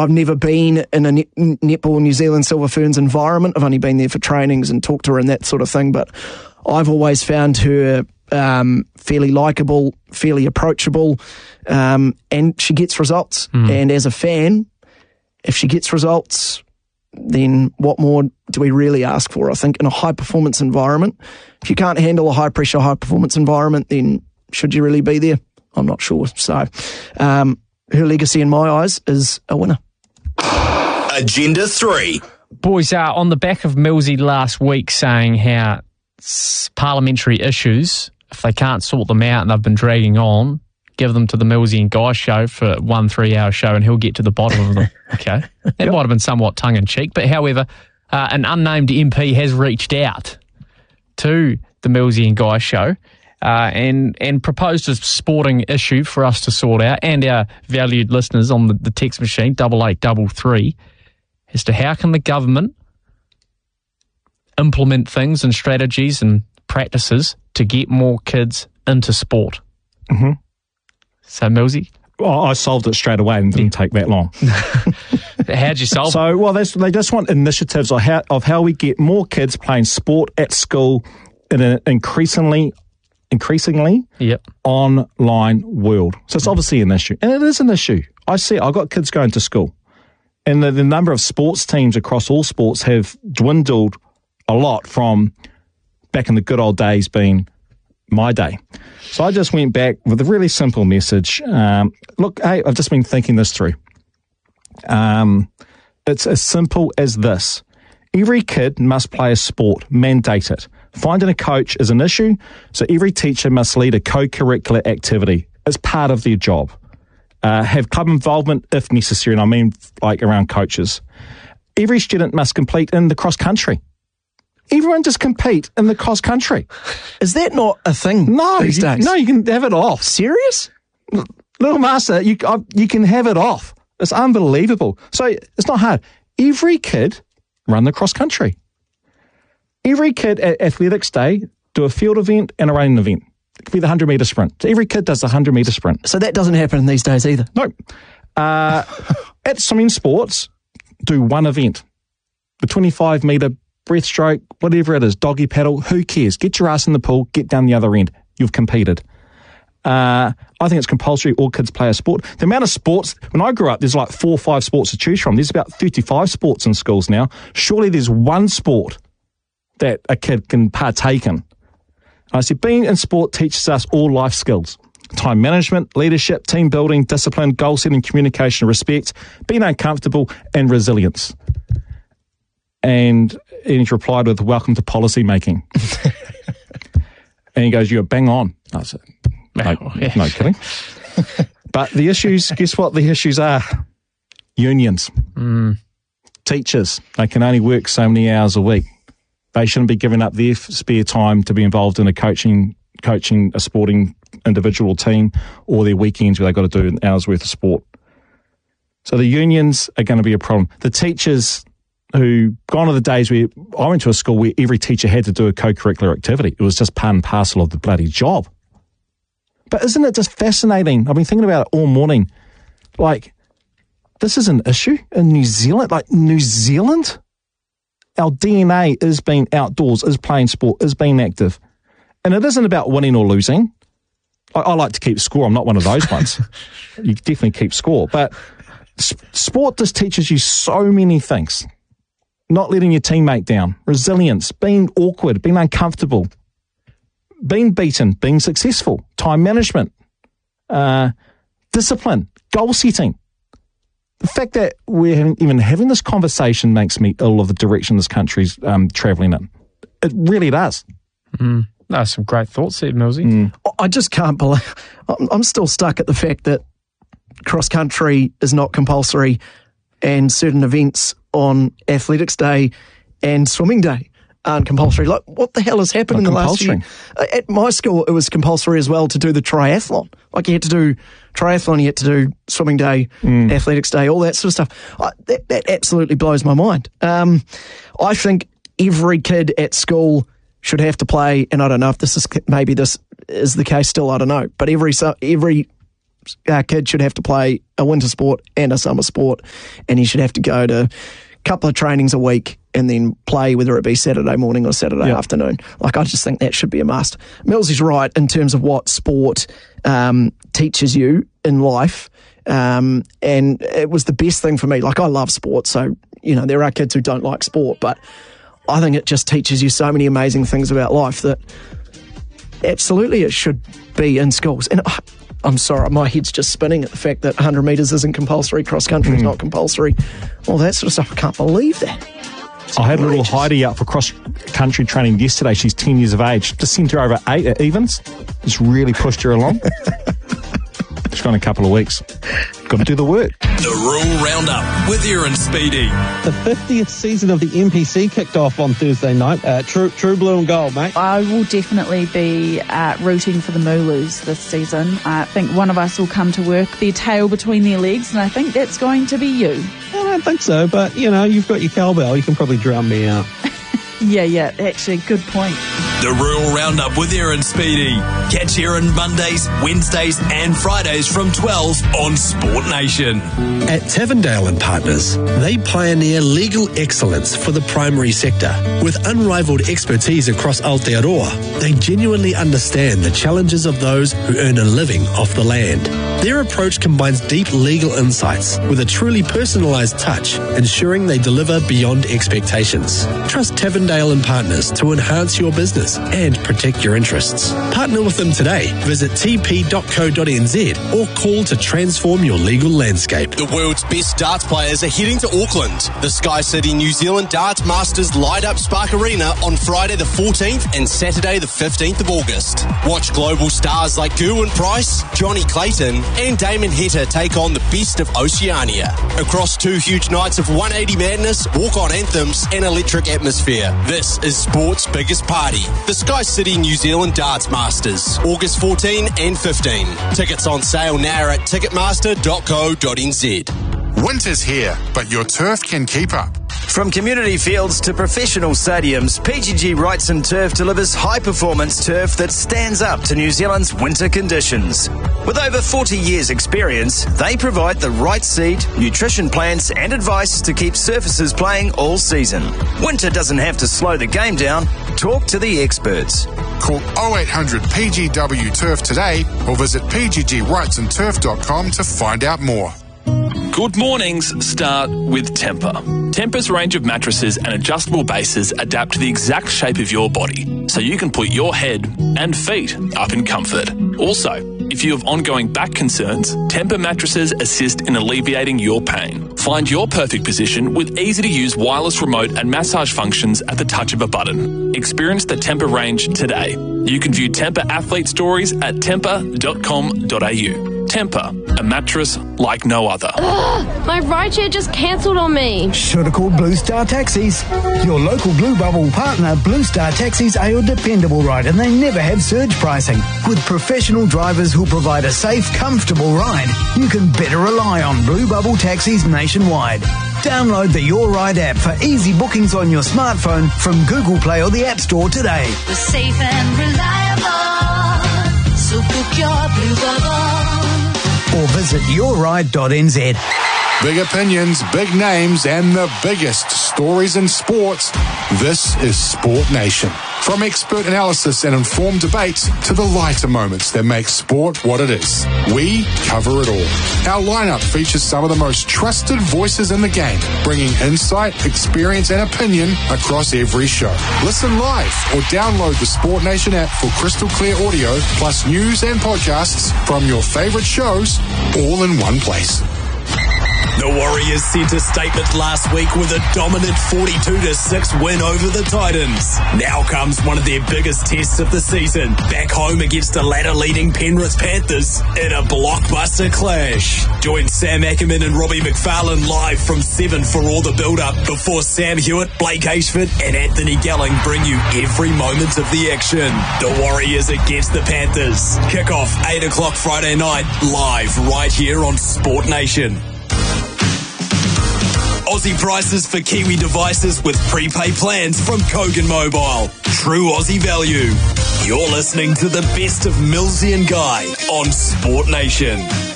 I've never been in a Netball New Zealand Silver Ferns environment. I've only been there for trainings and talked to her and that sort of thing, but I've always found her fairly likeable, fairly approachable, and she gets results. And as a fan, if she gets results, then what more do we really ask for? I think in a high-performance environment, if you can't handle a high-pressure, high-performance environment, then should you really be there? I'm not sure. So her legacy in my eyes is a winner. Agenda 3. Boys, on the back of Millsy last week saying how parliamentary issues, if they can't sort them out and they've been dragging on, give them to the Millsy and Guy show for 1 3-hour show and he'll get to the bottom of them. Okay. That might have been somewhat tongue-in-cheek, but however, an unnamed MP has reached out to the Millsy and Guy show and proposed a sporting issue for us to sort out and our valued listeners on the text machine, 8833, as to how can the government implement things and strategies and practices to get more kids into sport. Mm-hmm. So, Millsy? Well, I solved it straight away and didn't take that long. How'd you solve it? So, well, they just want initiatives of how we get more kids playing sport at school in an increasingly online world. So it's obviously an issue. And it is an issue. I see it. I've got kids going to school. And the number of sports teams across all sports have dwindled a lot from back in the good old days being my day. So I just went back with a really simple message. Look, hey, I've just been thinking this through. It's as simple as this. Every kid must play a sport, mandate it. Finding a coach is an issue, so every teacher must lead a co-curricular activity as part of their job. Have club involvement if necessary, and I mean like around coaches. Every student must compete in the cross-country. Everyone just compete in the cross-country. Is that not a thing these days? No, you can have it off. Serious? Little Master, you can have it off. It's unbelievable. So it's not hard. Every kid run the cross-country. Every kid at Athletics Day do a field event and a running event. It could be the 100-metre sprint. So every kid does the 100-metre sprint. So that doesn't happen these days either? No. At swimming sports, do one event. The 25-metre breaststroke, whatever it is, doggy paddle, who cares? Get your ass in the pool, get down the other end. You've competed. I think it's compulsory all kids play a sport. The amount of sports, when I grew up, there's like 4 or 5 sports to choose from. There's about 35 sports in schools now. Surely there's one sport that a kid can partake in. I said, being in sport teaches us all life skills. Time management, leadership, team building, discipline, goal setting, communication, respect, being uncomfortable, and resilience. And he replied with, welcome to policy making. And he goes, you're bang on. I said, no kidding. But the issues, guess what the issues are? Unions. Teachers, they can only work so many hours a week. They shouldn't be giving up their spare time to be involved in coaching a sporting individual team, or their weekends where they've got to do an hour's worth of sport. So the unions are going to be a problem. The teachers who, gone are the days where I went to a school where every teacher had to do a co-curricular activity. It was just part and parcel of the bloody job. But isn't it just fascinating? I've been thinking about it all morning. Like, this is an issue in New Zealand. Like, New Zealand? Our DNA is being outdoors, is playing sport, is being active. And it isn't about winning or losing. I like to keep score. I'm not one of those ones. You definitely keep score. But sport just teaches you so many things. Not letting your teammate down, resilience, being awkward, being uncomfortable, being beaten, being successful, time management, discipline, goal setting. The fact that we're even having this conversation makes me ill of the direction this country's travelling in. It really does. That's some great thoughts there, Millsy. I just can't believe... I'm still stuck at the fact that cross-country is not compulsory and certain events on Athletics Day and Swimming Day aren't compulsory. Like, what the hell has happened in the last year? At my school, it was compulsory as well to do the triathlon. Like, you had to do triathlon, you had to do Swimming Day, Athletics Day, all that sort of stuff. That absolutely blows my mind. I think every kid at school should have to play, and I don't know if this is the case still, I don't know, but every kid should have to play a winter sport and a summer sport, and he should have to go to a couple of trainings a week and then play, whether it be Saturday morning or Saturday afternoon. Like, I just think that should be a must. Millsy's right in terms of what sport teaches you in life, and it was the best thing for me. Like, I love sport, so, you know, there are kids who don't like sport, but I think it just teaches you so many amazing things about life that absolutely it should be in schools. And I'm sorry, my head's just spinning at the fact that 100 metres isn't compulsory, cross country is not compulsory, all that sort of stuff. I can't believe that. I had a little Heidi out for cross-country training yesterday. She's 10 years of age. Just sent her over 8 at Evans. Just really pushed her along. She's gone a couple of weeks. Got to do the work. The Rural Roundup with Aaron Speedy. The 50th season of the NPC kicked off on Thursday night. True blue and gold, mate. I will definitely be rooting for the Mooloos this season. I think one of us will come to work, their tail between their legs, and I think that's going to be you. I don't think so, but, you know, you've got your cowbell. You can probably drum me out. Yeah, actually, good point. The Rural Roundup with Aaron Speedy. Catch Aaron Mondays, Wednesdays and Fridays from 12 on Sport Nation. At Tavendale and Partners, they pioneer legal excellence for the primary sector. With unrivaled expertise across Aotearoa, they genuinely understand the challenges of those who earn a living off the land. Their approach combines deep legal insights with a truly personalised touch, ensuring they deliver beyond expectations. Trust Tavendale and Partners to enhance your business and protect your interests. Partner with them today. Visit tp.co.nz or call to transform your legal landscape. The world's best darts players are heading to Auckland. The Sky City New Zealand Darts Masters light up Spark Arena on Friday the 14th and Saturday the 15th of August. Watch global stars like Gerwyn Price, Johnny Clayton and Damon Heta take on the best of Oceania. Across 2 huge nights of 180 madness, walk-on anthems and electric atmosphere. This is sport's biggest party. The Sky City New Zealand Darts Masters, August 14 and 15. Tickets on sale now at ticketmaster.co.nz. Winter's here, but your turf can keep up. From community fields to professional stadiums, PGG Wrightson Turf delivers high-performance turf that stands up to New Zealand's winter conditions. With over 40 years' experience, they provide the right seed, nutrition plans and advice to keep surfaces playing all season. Winter doesn't have to slow the game down. Talk to the experts. Call 0800 PGW Turf today or visit pggwrightsonturf.com to find out more. Good mornings start with Temper. Temper's range of mattresses and adjustable bases adapt to the exact shape of your body, so you can put your head and feet up in comfort. Also, if you have ongoing back concerns, Temper mattresses assist in alleviating your pain. Find your perfect position with easy-to-use wireless remote and massage functions at the touch of a button. Experience the Temper range today. You can view Temper athlete stories at temper.com.au. Temper, a mattress like no other. Ugh, my rideshare just cancelled on me. Should have called Blue Star Taxis. Your local Blue Bubble partner, Blue Star Taxis, are your dependable ride, and they never have surge pricing. With professional drivers who provide a safe, comfortable ride, you can better rely on Blue Bubble Taxis nationwide. Download the Your Ride app for easy bookings on your smartphone from Google Play or the App Store today. We're safe and reliable, so book your Blue Bubble. Or visit yourride.nz. Big opinions, big names, and the biggest stories in sports. This is Sport Nation. From expert analysis and informed debates to the lighter moments that make sport what it is, we cover it all. Our lineup features some of the most trusted voices in the game, bringing insight, experience, and opinion across every show. Listen live or download the Sport Nation app for crystal clear audio, plus news and podcasts from your favorite shows, all in one place. The Warriors sent a statement last week with a dominant 42-6 win over the Titans. Now comes one of their biggest tests of the season, back home against the ladder-leading Penrith Panthers in a blockbuster clash. Join Sam Ackerman and Robbie McFarlane live from 7 for all the build-up before Sam Hewitt, Blake Ashford and Anthony Gelling bring you every moment of the action. The Warriors against the Panthers. Kick-off 8 o'clock Friday night, live right here on Sport Nation. Aussie prices for Kiwi devices with prepaid plans from Kogan Mobile. True Aussie value. You're listening to the best of Millsy and Guy on Sport Nation.